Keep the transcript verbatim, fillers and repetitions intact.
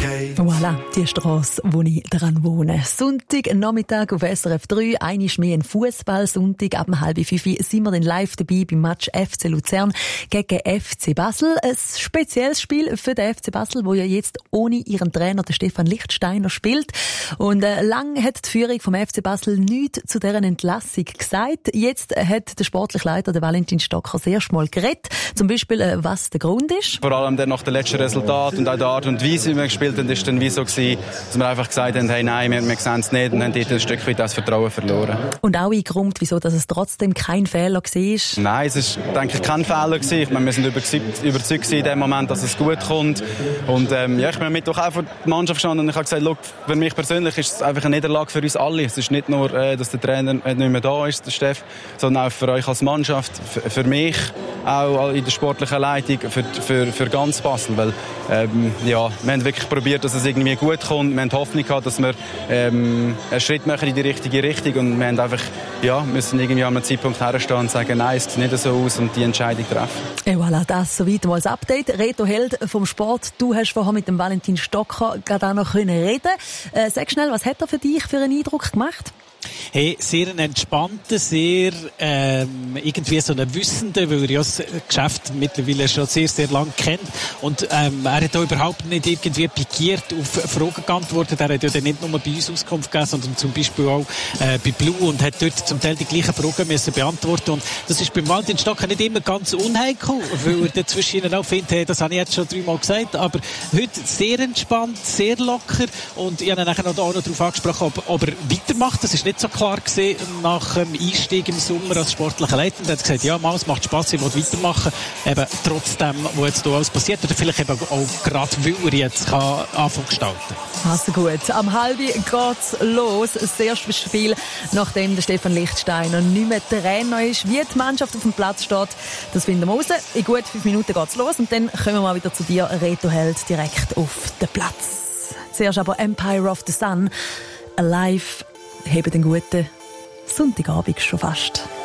okay. Voilà, die Strasse, wo ich dran wohne. Sonntag, Nachmittag auf S R F drei, einmal mehr ein Fußball-Sonntag. Ab halb fünf sind wir dann live dabei beim Match F C Luzern gegen F C Basel. Ein spezielles Spiel für den F C Basel, wo ja jetzt ohne ihren Trainer, den Stefan Lichtsteiner, spielt. Und äh, lang hat die Führung vom F C Basel nichts zu deren Entlassung gesagt. Jetzt hat der sportliche Leiter, der Valentin Stocker, das erste Mal geredet. Zum Beispiel, äh, was der Grund ist. Vor allem dann nach dem letzten Resultat und auch der Art und Weise, wie wir gespielt haben, ist dann wie so gewesen, dass wir einfach gesagt haben, hey, nein, wir, wir sehen es nicht, und haben dort ein Stück weit das Vertrauen verloren. Und auch eingeräumt, wieso dass es trotzdem kein Fehler war? Nein, es war, denke ich, kein Fehler gewesen. Ich meine, wir sind überzeugt, überzeugt in dem Moment, dass es gut kommt. Und ähm, ja, ich bin mit auch vor der Mannschaft gestanden und ich habe gesagt, look, für mich persönlich ist es einfach eine Niederlage für uns alle. Es ist nicht nur, äh, dass der Trainer nicht mehr da ist, der Steff, sondern auch für euch als Mannschaft, für, für mich, auch in der sportlichen Leitung, für, für, für ganz Basel. Weil, ähm, ja, wir haben wirklich probiert, dass es irgendwie gut kommt. Wir haben Hoffnung gehabt, dass wir ähm, einen Schritt machen in die richtige Richtung. Und wir haben einfach, ja, müssen irgendwie an einem Zeitpunkt herstehen und sagen, nein, es sieht nicht so aus und die Entscheidung treffen. Et voilà, das soweit mal das Update. Reto Held vom Sport. Du hast vorher mit dem Valentin Stocker gerade auch noch reden können. Äh, sag schnell, was hat er für dich für einen Eindruck gemacht? Hey, sehr ein entspannter, sehr ähm, irgendwie so ein Wissender, weil er ja das Geschäft mittlerweile schon sehr, sehr lang kennt. Und ähm, er hat auch überhaupt nicht irgendwie pikiert auf Fragen geantwortet. Er hat ja dann nicht nur bei uns Auskunft gegeben, sondern zum Beispiel auch äh, bei Blue und hat dort zum Teil die gleichen Fragen müssen beantworten. Und das ist beim Valentin Stocker nicht immer ganz unheikel, weil er dazwischen ihnen auch findet, hey, das habe ich jetzt schon dreimal gesagt. Aber heute sehr entspannt, sehr locker. Und ich habe ihn nachher noch, auch noch darauf angesprochen, ob, ob er weitermacht. Das ist nicht so klar gesehen nach dem Einstieg im Sommer als sportlicher Leiter. Er hat gesagt, ja, mal, es macht Spass, ich will weitermachen. Eben trotzdem, was jetzt hier alles passiert. Oder vielleicht eben auch gerade, weil er jetzt kann anfangen gestalten. Also gut, am halben geht's los. Das erste Spiel, nachdem der Stefan Lichtsteiner nicht mehr Trainer ist. Wie die Mannschaft auf dem Platz steht, das finden wir raus. In gut fünf Minuten geht's los und dann kommen wir mal wieder zu dir, Reto Held, direkt auf den Platz. Zuerst aber Empire of the Sun, Alive. Haben den guten Sonntagabend schon fast.